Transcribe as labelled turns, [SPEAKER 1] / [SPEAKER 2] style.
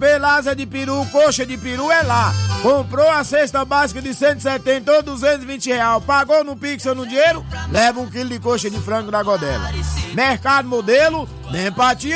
[SPEAKER 1] pelasa de peru, coxa de peru é lá. Comprou a cesta básica de 170 ou 220 real, pagou no Pix ou no dinheiro, leva 1 quilo de coxa de frango da Godela. Mercado Modelo, nem empatia.